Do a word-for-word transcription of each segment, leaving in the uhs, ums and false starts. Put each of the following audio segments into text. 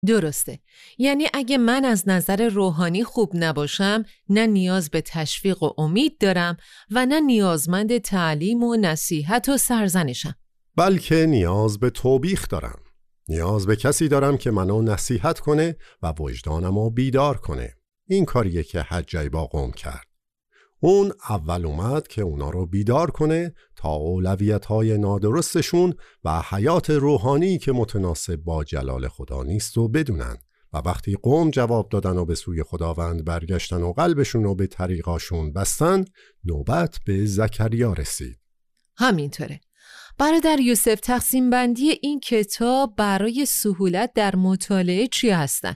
درسته. یعنی اگه من از نظر روحانی خوب نباشم، نه نیاز به تشویق و امید دارم و نه نیازمند تعلیم و نصیحت و سرزنشم. بلکه نیاز به توبیخ دارم. نیاز به کسی دارم که منو نصیحت کنه و وجدانمو بیدار کنه. این کاریه که حجی با قوم کرد. اون اول اومد که اونا رو بیدار کنه تا اولویت‌های نادرستشون و حیات روحانی که متناسب با جلال خدا نیست و بدونن. و وقتی قوم جواب دادن و به سوی خداوند برگشتن و قلبشون رو به طریقاشون بستن، نوبت به زکریا رسید. همینطوره. برادر یوسف، تقسیم بندی این کتاب برای سهولت در مطالعه چی هستن؟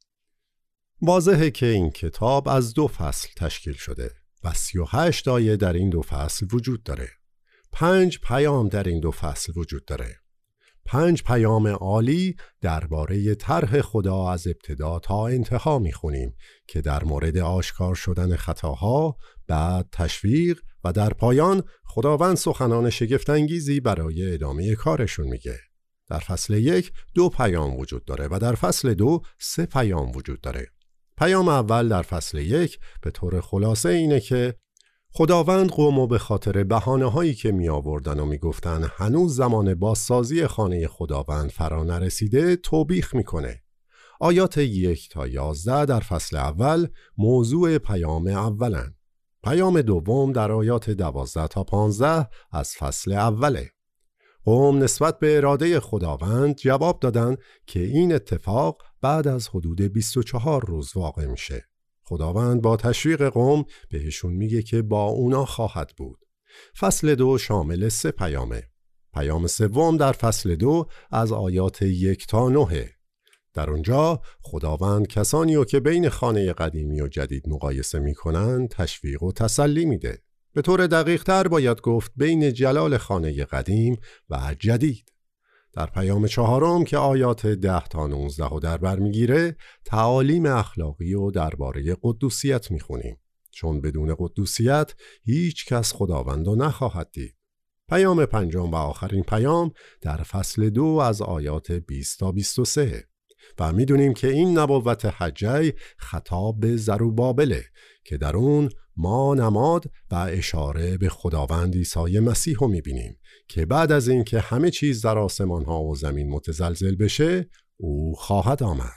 واضحه که این کتاب از دو فصل تشکیل شده و سی و هشت آیه در این دو فصل وجود داره. پنج پیام در این دو فصل وجود داره. پنج پیام عالی درباره طرح خدا از ابتدا تا انتها میخونیم که در مورد آشکار شدن خطاها، بعد تشویق و در پایان خداوند سخنان شگفت‌انگیزی برای ادامه کارشون میگه. در فصل یک دو پیام وجود داره و در فصل دو سه پیام وجود داره. پیام اول در فصل یک به طور خلاصه اینه که خداوند قومو به خاطر بهانه هایی که می آوردن و می گفتن هنوز زمان بازسازی خانه خداوند فرا نرسیده توبیخ میکنه. آیات یک تا یازده در فصل اول موضوع پیام اولن. پیام دوم در آیات دوازده تا پانزده از فصل اوله. قوم نسبت به اراده خداوند جواب دادن که این اتفاق بعد از حدود بیست و چهار روز واقع میشه. خداوند با تشویق قوم بهشون میگه که با اونا خواهد بود. فصل دو شامل سه پیامه. پیام سوم در فصل دو از آیات یک تا نه. در اونجا خداوند کسانی رو که بین خانه قدیمی و جدید مقایسه میکنن تشویق و تسلی میده. به طور دقیق تر باید گفت بین جلال خانه قدیم و جدید. در پیام چهارم که آیات ده تا نوزده و در بر میگیره تعالیم اخلاقی و درباره قدوسیت میخونیم، چون بدون قدوسیت هیچ کس خداوند رو نخواهد دید. پیام پنجم و آخرین پیام در فصل دو از آیات بیست تا بیست و سه و میدونیم که این نبوت حجی خطاب به زروبابله که در اون ما نماد و اشاره به خداوند عیسی مسیح رو میبینیم که بعد از این که همه چیز در آسمان ها و زمین متزلزل بشه او خواهد آمد.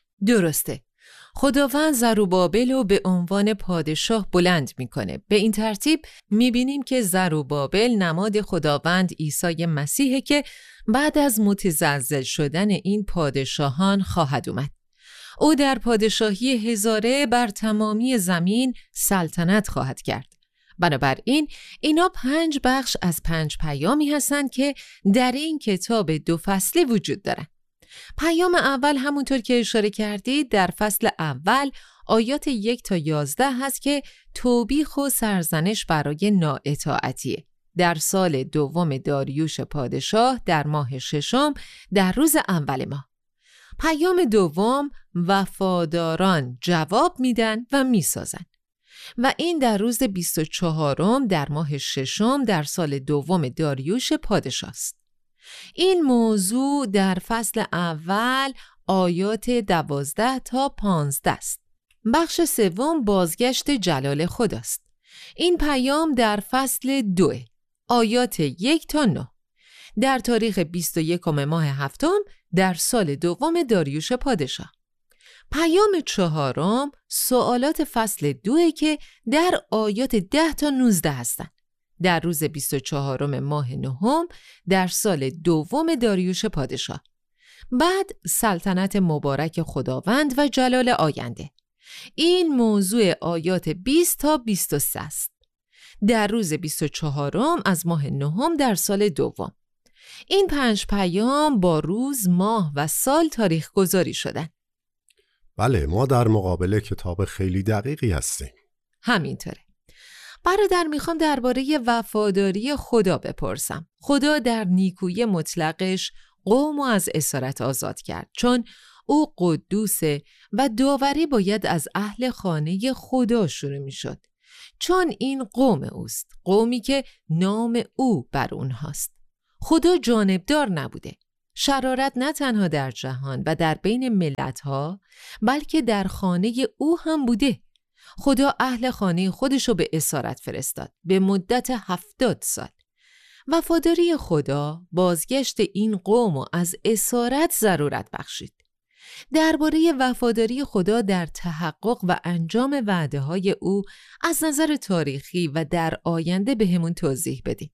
درسته. خداوند زروبابل رو به عنوان پادشاه بلند میکنه. به این ترتیب میبینیم که زروبابل نماد خداوند عیسی مسیحه که بعد از متزلزل شدن این پادشاهان خواهد اومد. او در پادشاهی هزاره بر تمامی زمین سلطنت خواهد کرد. بنابراین اینا پنج بخش از پنج پیامی هستند که در این کتاب دو فصلی وجود دارن. پیام اول همونطور که اشاره کردید در فصل اول آیات یک تا یازده هست که توبیخ و سرزنش برای نااطاعتیه. در سال دوم داریوش پادشاه در ماه ششم در روز اول ماه. پیام دوم وفاداران جواب میدن و میسازن و این در روز بیست و چهارم در ماه ششم در سال دوم داریوش پادشاه است. این موضوع در فصل اول آیات دوازده تا پانزده است. بخش سوم بازگشت جلال خداست. این پیام در فصل دو آیات یک تا نه در تاریخ بیست و یکم ماه هفتم در سال دوم داریوش پادشاه. پیام چهارم سوالات فصل دوه که در آیات ده تا نوزده هستند. در روز بیست و چهارم ماه نهم در سال دوم داریوش پادشاه. بعد سلطنت مبارک خداوند و جلال آینده. این موضوع آیات بیست تا بیست و سه است. در روز بیست و چهارم از ماه نهم در سال دوم. این پنج پیام با روز، ماه و سال تاریخ گذاری شدن. بله، ما در مقابل کتاب خیلی دقیقی هستیم. همینطوره. برادر، میخوام درباره وفاداری خدا بپرسم. خدا در نیکویی مطلقش قوم از اسارت آزاد کرد، چون او قدوسه و داوری باید از اهل خانه خدا شروع میشد، چون این قوم اوست، قومی که نام او بر اونهاست. خدا جانبدار نبوده. شرارت نه تنها در جهان و در بین ملت‌ها بلکه در خانه او هم بوده. خدا اهل خانه خودشو به اسارت فرستاد به مدت هفتاد سال. وفاداری خدا بازگشت این قوم و از اسارت ضرورت بخشید. درباره وفاداری خدا در تحقق و انجام وعده های او از نظر تاریخی و در آینده به همون توضیح بدیم.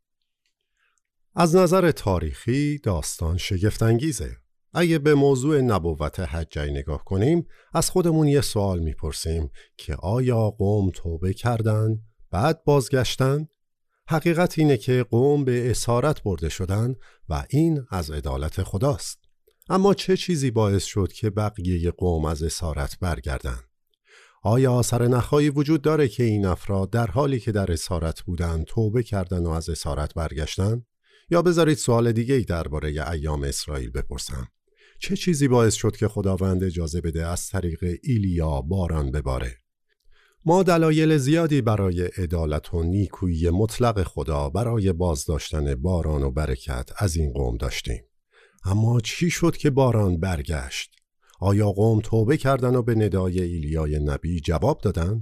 از نظر تاریخی داستان شگفت‌انگیزه. اگه به موضوع نبوت حجه نگاه کنیم، از خودمون یه سوال میپرسیم که آیا قوم توبه کردن بعد بازگشتن؟ حقیقت اینه که قوم به اسارت برده شدن و این از عدالت خداست. اما چه چیزی باعث شد که بقیه قوم از اسارت برگردن؟ آیا سرنخهایی وجود داره که این افراد در حالی که در اسارت بودن توبه کردن و از اسارت برگشتن؟ یا بذارید سوال دیگه ای درباره ایام اسرائیل بپرسم. چه چیزی باعث شد که خداوند اجازه بده از طریق ایلیا باران بباره؟ ما دلایل زیادی برای عدالت و نیکویی مطلق خدا برای بازداشتن باران و برکت از این قوم داشتیم. اما چی شد که باران برگشت؟ آیا قوم توبه کردن و به ندای ایلیای نبی جواب دادن؟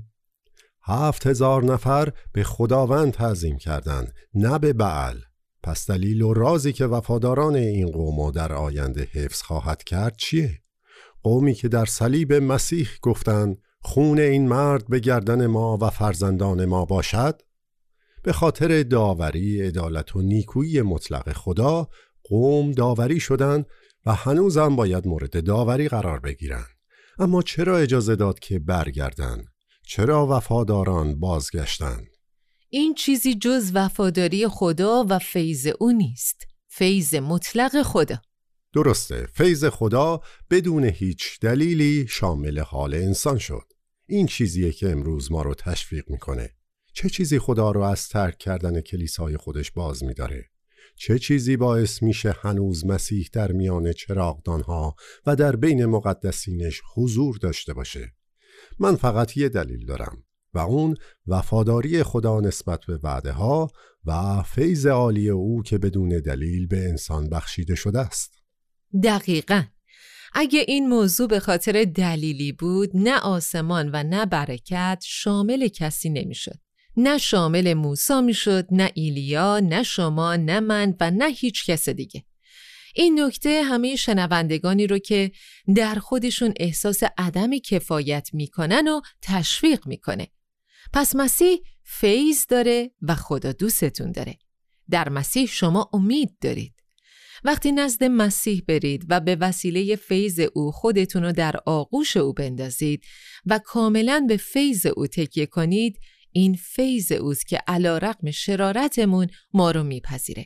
هفت هزار نفر به خداوند تعظیم کردن، نه به بعل. پس دلیل و رازی که وفاداران این قوم در آینده حفظ خواهد کرد چیه؟ قومی که در صلیب مسیح گفتند خون این مرد به گردن ما و فرزندان ما باشد؟ به خاطر داوری، عدالت و نیکویی مطلق خدا قوم داوری شدند و هنوزم باید مورد داوری قرار بگیرند. اما چرا اجازه داد که برگردند؟ چرا وفاداران بازگشتند؟ این چیزی جز وفاداری خدا و فیض او نیست. فیض مطلق خدا. درسته، فیض خدا بدون هیچ دلیلی شامل حال انسان شد. این چیزیه که امروز ما رو تشویق میکنه. چه چیزی خدا رو از ترک کردن کلیسای خودش باز میداره؟ چه چیزی باعث میشه هنوز مسیح در میان چراغدانها و در بین مقدسینش حضور داشته باشه؟ من فقط یه دلیل دارم و اون وفاداری خدا نسبت به وعده ها و فیض عالی او که بدون دلیل به انسان بخشیده شده است. دقیقاً. اگه این موضوع به خاطر دلیلی بود، نه آسمان و نه برکت شامل کسی نمیشد. نه شامل موسی میشد، نه ایلیا، نه شما، نه من و نه هیچ کس دیگه. این نکته همه شنوندگانی رو که در خودشون احساس عدم کفایت میکنن و تشویق میکنه. پس مسیح فیض داره و خدا دوستتون داره. در مسیح شما امید دارید. وقتی نزد مسیح برید و به وسیله فیض او خودتون رو در آغوش او بندازید و کاملا به فیض او تکیه کنید، این فیض اوست که علی رغم شرارتمون ما رو میپذیره.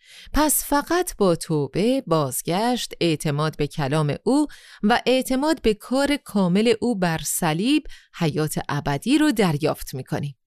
پس فقط با توبه، بازگشت، اعتماد به کلام او و اعتماد به کار کامل او بر صلیب حیات ابدی رو دریافت میکنیم.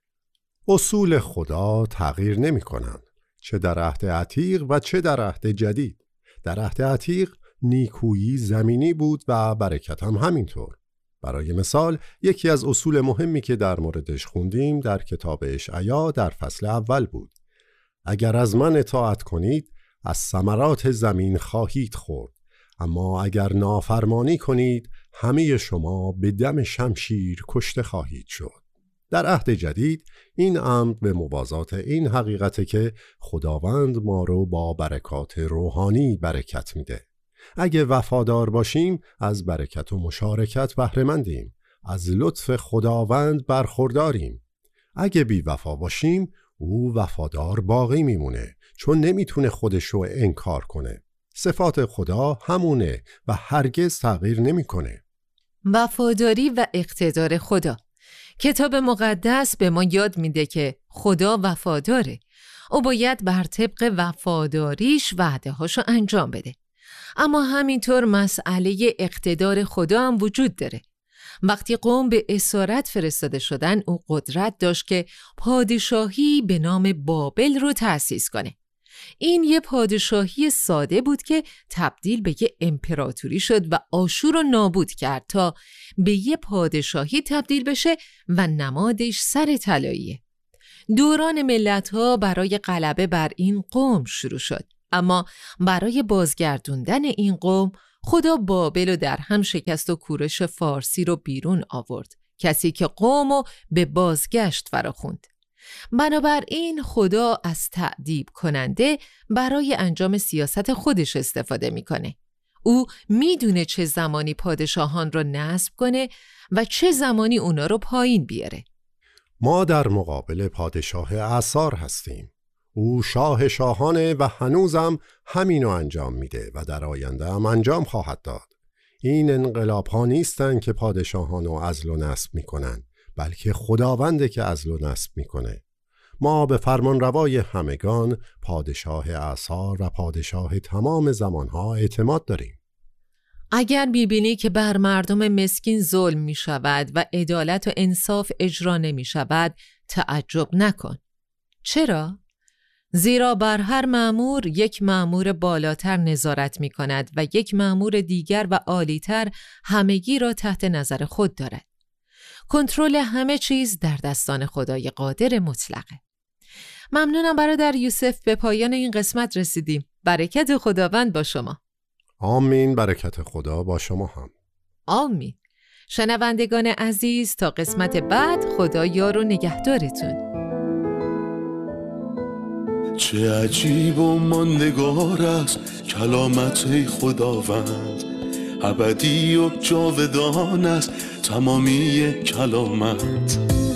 اصول خدا تغییر نمی کنن، چه در عهد عتیق و چه در عهد جدید. در عهد عتیق نیکویی زمینی بود و برکت هم همینطور. برای مثال یکی از اصول مهمی که در موردش خوندیم در کتاب اشعیا در فصل اول بود: اگر از من اطاعت کنید از ثمرات زمین خواهید خورد، اما اگر نافرمانی کنید همه شما به دم شمشیر کشته خواهید شد. در عهد جدید این امر به موازات این حقیقته که خداوند ما رو با برکات روحانی برکت میده. اگه وفادار باشیم از برکت و مشارکت بهره مندیم، از لطف خداوند برخورداریم. اگه بی وفا باشیم او وفادار باقی میمونه، چون نمیتونه خودش رو انکار کنه. صفات خدا همونه و هرگز تغییر نمیکنه. وفاداری و اقتدار خدا. کتاب مقدس به ما یاد میده که خدا وفاداره. او باید بر طبق وفاداریش وعده هاشو انجام بده. اما همینطور مسئله اقتدار خدا هم وجود داره. وقتی قوم به اسارت فرستاده شدن، او قدرت داشت که پادشاهی به نام بابل رو تأسیس کنه. این یه پادشاهی ساده بود که تبدیل به یه امپراتوری شد و آشور رو نابود کرد تا به یه پادشاهی تبدیل بشه و نمادش سر طلاییه. دوران ملت‌ها برای غلبه بر این قوم شروع شد. اما برای بازگردوندن این قوم خدا بابل رو در هم شکست و کورش فارسی رو بیرون آورد، کسی که قوم رو به بازگشت فراخوند. بنابراین خدا از تأدیب کننده برای انجام سیاست خودش استفاده میکنه. او میدونه چه زمانی پادشاهان رو نصب کنه و چه زمانی اونا رو پایین بیاره. ما در مقابل پادشاه اعصار هستیم. او شاه شاهانه و هنوزم همینو انجام میده و در آینده هم انجام خواهد داد. این انقلاب ها نیستن که پادشاهان رو عزل و نصب میکنن، بلکه خداونده که عزل و نصب میکنه. ما به فرمانروای همگان، پادشاه اعصار و پادشاه تمام زمانها اعتماد داریم. اگر می‌بینی که بر مردم مسکین ظلم می‌شود و عدالت و انصاف اجرا نمی‌شود، تعجب نکن. چرا؟ زیرا بر هر مأمور یک مأمور بالاتر نظارت می‌کند و یک مأمور دیگر و عالی‌تر همگی را تحت نظر خود دارد. کنترل همه چیز در دستان خدای قادر مطلقه. ممنونم برادر یوسف، به پایان این قسمت رسیدیم. برکت خداوند با شما. آمین. برکت خدا با شما هم. آمین. شنوندگان عزیز، تا قسمت بعد خدا یار و نگهدارتون. چه عجیب و ماندگار است کلامت خداوند، ابدی و جاودان است تمامی کلامت.